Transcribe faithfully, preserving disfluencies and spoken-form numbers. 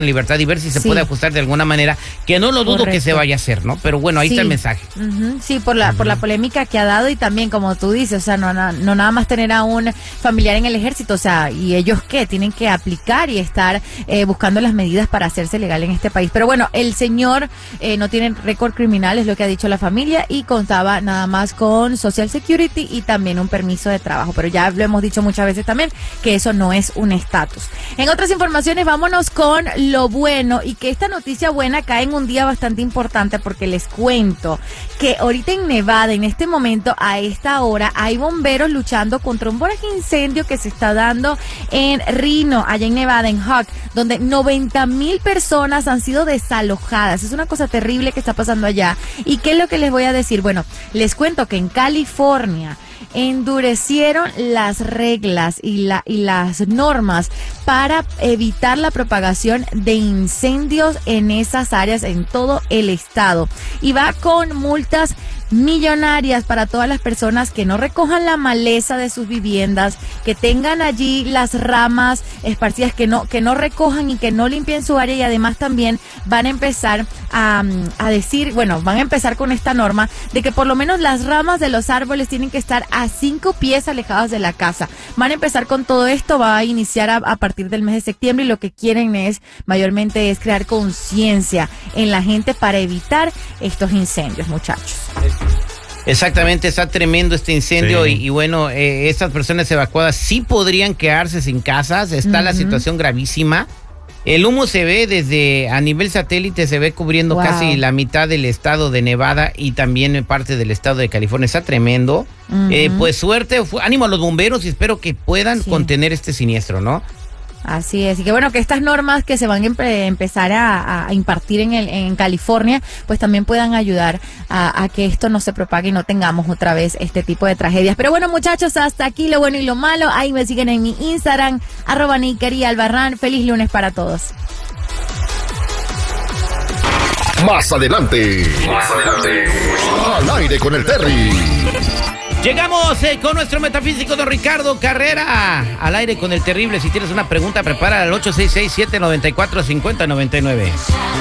libertad y ver si se sí. puede ajustar de alguna manera, que no lo dudo Correcto. que se vaya a hacer, ¿no? Pero bueno, ahí sí. está el mensaje. Uh-huh. Sí, por la, uh-huh. por la polémica que ha dado y también, como tú dices, o sea, no, no, no nada más tener a un familiar en el ejército, o sea, ¿y ellos qué? Tienen que aplicar y estar eh, buscando las medidas para hacerse legal en este país. Pero bueno, el señor eh, no tiene récord criminal, es lo que ha dicho la familia, y contaba nada más con Social Security y también un permiso de trabajo. Pero ya lo hemos dicho muchas veces también, que eso no es un estatus. En otras informaciones, vámonos con lo bueno, y que esta noticia buena cae en un día bastante importante, porque les cuento que ahorita en Nevada, en este momento, a esta hora, hay bomberos luchando contra un voraz incendio que se está dando en Reno, allá en Nevada, en Hawk, donde noventa mil personas han sido desalojadas. Es una cosa terrible que está pasando allá. ¿Y qué es lo que les voy a decir? Bueno, les cuento que en California endurecieron las reglas y, la, y las normas para evitar la propagación de incendios en esas áreas en todo el estado. Y va con multas millonarias para todas las personas que no recojan la maleza de sus viviendas, que tengan allí las ramas esparcidas, que no, que no recojan y que no limpien su área. Y además también van a empezar a, a decir, bueno, van a empezar con esta norma de que por lo menos las ramas de los árboles tienen que estar a cinco pies alejadas de la casa. Van a empezar con todo esto, va a iniciar a, a partir del mes de septiembre, y lo que quieren es, mayormente, es crear conciencia en la gente para evitar estos incendios, muchachos. Exactamente, está tremendo este incendio. Sí. y, y bueno, eh, estas personas evacuadas sí podrían quedarse sin casas. Está uh-huh. la situación gravísima. El humo se ve desde a nivel satélite, se ve cubriendo wow. casi la mitad del estado de Nevada y también parte del estado de California. Está tremendo. Uh-huh. Eh, pues suerte, ánimo a los bomberos, y espero que puedan sí. contener este siniestro, ¿no? Así es, y que bueno, que estas normas que se van a empe- empezar a, a impartir en, el, en California, pues también puedan ayudar a, a que esto no se propague y no tengamos otra vez este tipo de tragedias. Pero bueno, muchachos, hasta aquí lo bueno y lo malo. Ahí me siguen en mi Instagram, arroba Nickeri Albarrán. Feliz lunes para todos. Más adelante, más adelante, al aire con el Terry. Llegamos eh, con nuestro metafísico don Ricardo Carrera al aire con el terrible. Si tienes una pregunta, prepara al ocho seis seis, siete nueve cuatro, cinco cero nueve nueve.